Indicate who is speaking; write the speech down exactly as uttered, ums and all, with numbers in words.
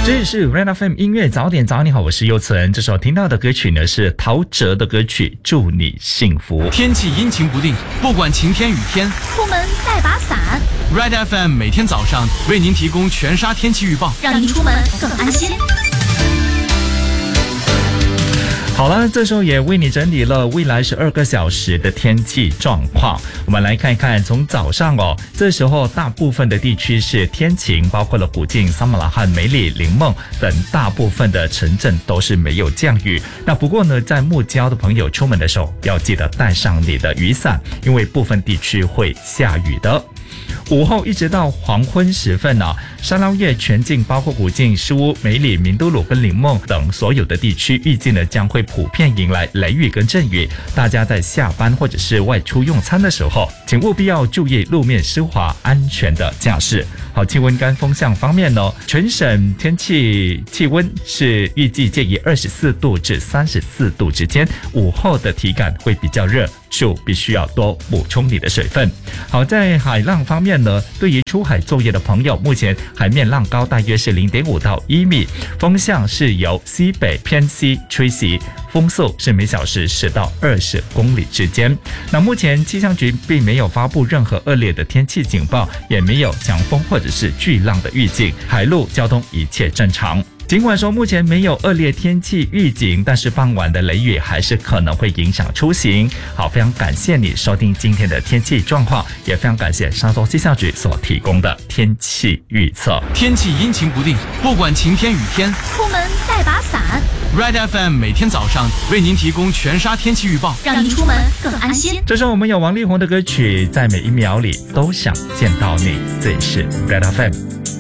Speaker 1: 这里是 Red F M 音乐早点早，你好，我是优存。这首听到的歌曲呢是陶喆的歌曲《祝你幸福》。
Speaker 2: 天气阴晴不定，不管晴天雨天，
Speaker 3: 出门带把伞。
Speaker 2: Red F M 每天早上为您提供全沙天气预报，
Speaker 3: 让您出门更安心。
Speaker 1: 好了，这时候也为你整理了未来十二个小时的天气状况。我们来看一看，从早上哦，这时候大部分的地区是天晴，包括了古晋、撒马拉罕、梅里、林梦等大部分的城镇都是没有降雨。那不过呢，在木郊的朋友出门的时候要记得带上你的雨伞，因为部分地区会下雨的。午后一直到黄昏时分啊，沙捞越全境包括古晋、诗屋、梅里、明都鲁跟林梦等所有的地区，预计呢将会普遍迎来雷雨跟阵雨。大家在下班或者是外出用餐的时候，请务必要注意路面湿滑，安全的驾驶。好，气温跟风向方面呢，全省天气气温是预计介于二十四度至三十四度之间，午后的体感会比较热，就必须要多补充你的水分。好，在海浪方面呢，对于出海作业的朋友，目前海面浪高大约是 零点五到一米，风向是由西北偏西吹袭，风速是每小时十到二十公里之间。那目前气象局并没有发布任何恶劣的天气警报，也没有强风或者是巨浪的预警，海陆交通一切正常。尽管说目前没有恶劣天气预警，但是傍晚的雷雨还是可能会影响出行。好，非常感谢你收听今天的天气状况，也非常感谢沙州气象局所提供的天气预测。
Speaker 2: 天气阴晴不定，不管晴天雨天，
Speaker 3: 出门带把伞。
Speaker 2: Red F M 每天早上为您提供全沙天气预报，
Speaker 3: 让您出门更安心。
Speaker 1: 这时候我们有王力宏的歌曲，在每一秒里都想见到你。这里是 Red F M。